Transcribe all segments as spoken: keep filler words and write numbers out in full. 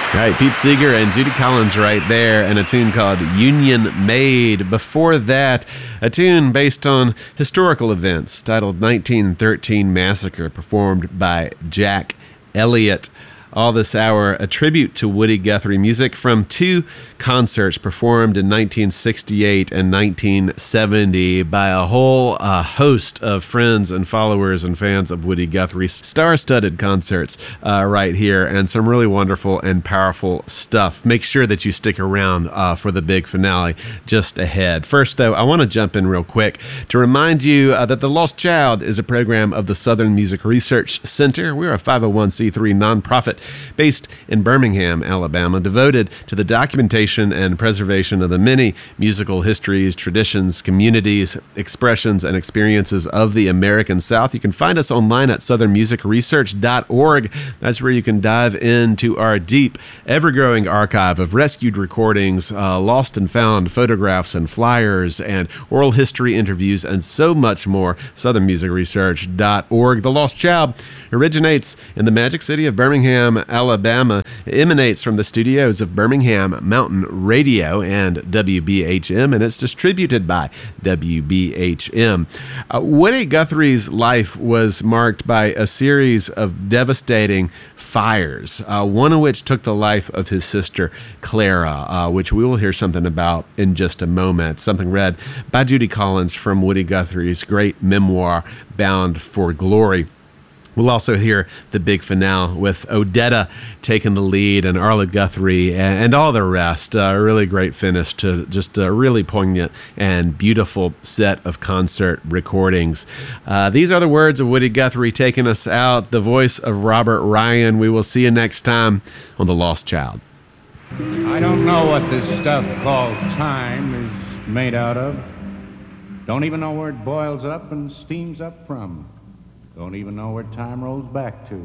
Right, Pete Seeger and Judy Collins right there, and a tune called Union Made. Before that, a tune based on historical events titled nineteen thirteen Massacre, performed by Jack Elliott. All this hour, a tribute to Woody Guthrie, music from two concerts performed in nineteen sixty-eight and nineteen seventy by a whole uh, host of friends and followers and fans of Woody Guthrie. Star-studded concerts uh, right here, and some really wonderful and powerful stuff. Make sure that you stick around uh, for the big finale just ahead. First, though, I want to jump in real quick to remind you uh, that The Lost Child is a program of the Southern Music Research Center. We're a five oh one c three nonprofit based in Birmingham, Alabama, devoted to the documentation and preservation of the many musical histories, traditions, communities, expressions, and experiences of the American South. You can find us online at southern music research dot org. That's where you can dive into our deep, ever-growing archive of rescued recordings, uh, lost and found photographs and flyers, and oral history interviews, and so much more. southern music research dot org. The Lost Child originates in the magic city of Birmingham, Alabama. It emanates from the studios of Birmingham Mountain Radio and W B H M, and it's distributed by W B H M. Uh, Woody Guthrie's life was marked by a series of devastating fires, uh, one of which took the life of his sister, Clara, uh, which we will hear something about in just a moment. Something read by Judy Collins from Woody Guthrie's great memoir, Bound for Glory. We'll also hear the big finale with Odetta taking the lead and Arla Guthrie and, and all the rest. A uh, really great finish to just a really poignant and beautiful set of concert recordings. Uh, these are the words of Woody Guthrie taking us out, the voice of Robert Ryan. We will see you next time on The Lost Child. I don't know what this stuff called time is made out of. Don't even know where it boils up and steams up from. Don't even know where time rolls back to.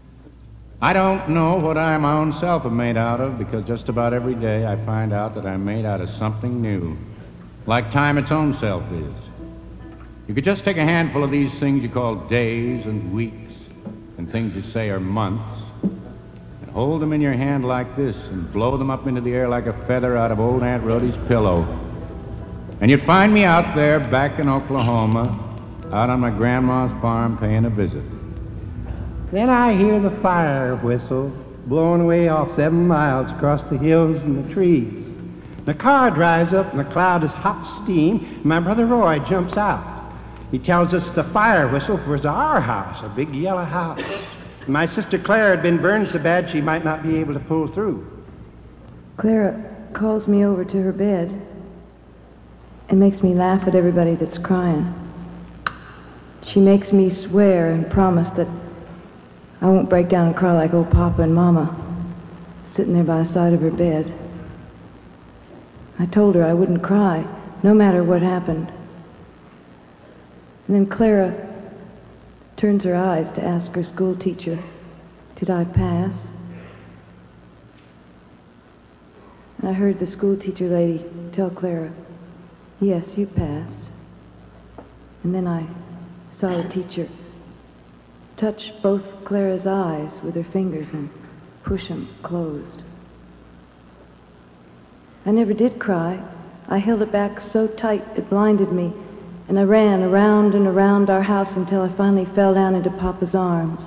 I don't know what I my own self am made out of, because just about every day I find out that I'm made out of something new, like time its own self is. You could just take a handful of these things you call days and weeks and things you say are months and hold them in your hand like this and blow them up into the air like a feather out of old Aunt Rhody's pillow. And you'd find me out there back in Oklahoma, out on my grandma's farm paying a visit. Then I hear the fire whistle blowing away off seven miles across the hills and the trees. The car drives up and the cloud is hot steam, and my brother Roy jumps out. He tells us the fire whistle was our house, a big yellow house. My sister Clara had been burned so bad she might not be able to pull through. Clara calls me over to her bed and makes me laugh at everybody that's crying. She makes me swear and promise that I won't break down and cry like old Papa and Mama, sitting there by the side of her bed. I told her I wouldn't cry, no matter what happened. And then Clara turns her eyes to ask her school teacher, did I pass? And I heard the school teacher lady tell Clara, yes, you passed. And then I saw the teacher touch both Clara's eyes with her fingers and push them closed. I never did cry. I held it back so tight it blinded me, and I ran around and around our house until I finally fell down into Papa's arms.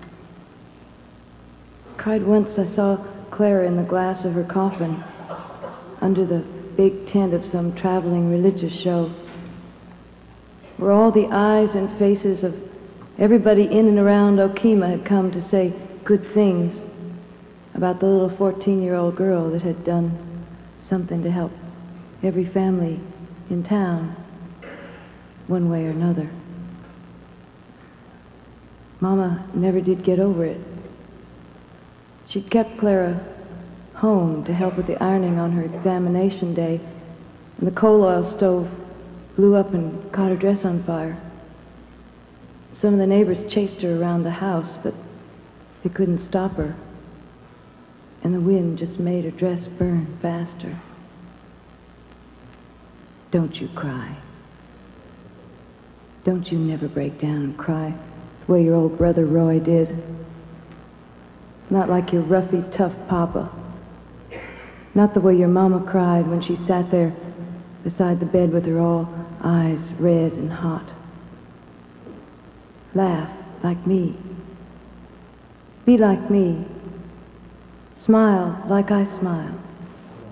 I cried once I saw Clara in the glass of her coffin under the big tent of some traveling religious show, where all the eyes and faces of everybody in and around Okemah had come to say good things about the little fourteen-year-old girl that had done something to help every family in town, one way or another. Mama never did get over it. She'd kept Clara home to help with the ironing on her examination day, and the coal oil stove blew up and caught her dress on fire. Some of the neighbors chased her around the house, but they couldn't stop her, and the wind just made her dress burn faster. Don't you cry. Don't you never break down and cry the way your old brother Roy did. Not like your roughy, tough papa. Not the way your mama cried when she sat there beside the bed with her all eyes red and hot. Laugh like me. Be like me. Smile like I smile.